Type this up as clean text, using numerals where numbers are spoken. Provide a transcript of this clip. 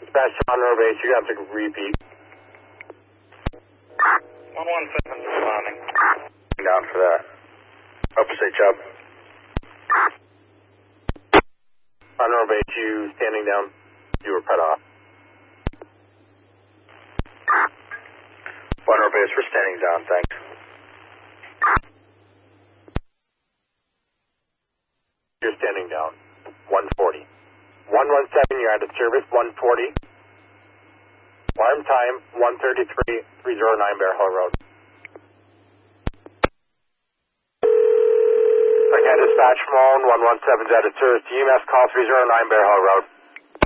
Dispatch on our base, you have to repeat. 117 responding. Down for that. Upstate Chubb. On our base, you standing down. You were cut off. On our base, we're standing down, thanks. You're standing down. 140. 117, you're out of service. 140. Alarm time, 133, 309 Bear Hill Road. Okay, dispatch from 117's out of service. EMS call 309 Bear Hill Road.